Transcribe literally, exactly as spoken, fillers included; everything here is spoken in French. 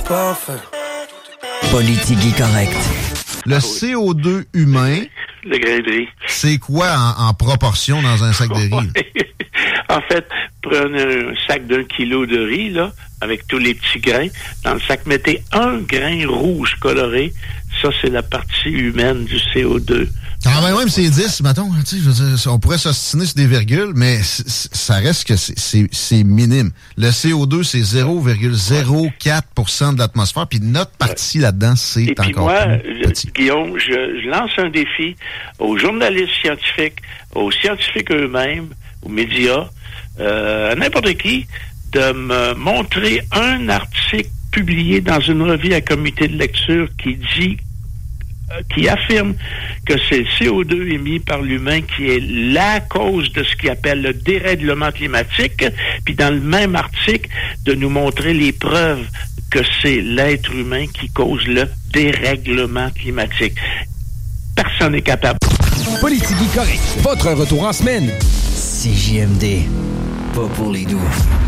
parfait. Politique correct. Le ah oui. C O deux humain, le grain de riz, c'est quoi en, en proportion dans un sac de riz? En fait, prenez un sac d'un kilo de riz, là, avec tous les petits grains. Dans le sac, mettez un grain rouge coloré. Ça, c'est la partie humaine du C O deux. Ah ben même c'est dix, mettons, tu sais, je veux dire, on pourrait s'ostiner sur des virgules, mais c- c- ça reste que c'est, c'est, c'est minime. Le C O deux, c'est zéro virgule zéro quatre pour cent de l'atmosphère, puis notre partie ouais. là-dedans, c'est Et encore moi, plus petit. Je, Guillaume, je, je lance un défi aux journalistes scientifiques, aux scientifiques eux-mêmes, aux médias, euh, à n'importe qui, de me montrer un article publié dans une revue à comité de lecture qui dit qui affirme que c'est le C O deux émis par l'humain qui est la cause de ce qu'il appelle le dérèglement climatique, puis dans le même article, de nous montrer les preuves que c'est l'être humain qui cause le dérèglement climatique. Personne n'est capable. Politique correct. Votre retour en semaine. C J M D. Pas pour les doux.